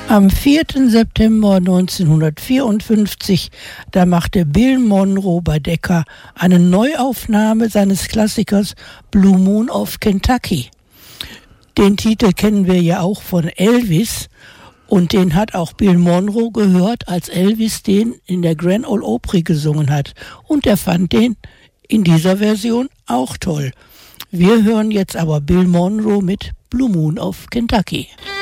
Am 4. September 1954, da machte Bill Monroe bei Decca eine Neuaufnahme seines Klassikers Blue Moon of Kentucky. Den Titel kennen wir ja auch von Elvis und den hat auch Bill Monroe gehört, als Elvis den in der Grand Ole Opry gesungen hat. Und er fand den in dieser Version auch toll. Wir hören jetzt aber Bill Monroe mit Blue Moon of Kentucky.